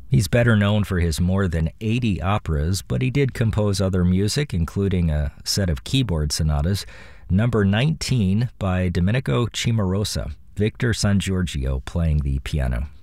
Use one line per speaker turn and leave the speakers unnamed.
He's better known for his more than 80 operas, but he did compose other music, including a set of keyboard sonatas. Number 19 by Domenico Cimarosa, Victor San Giorgio playing the piano.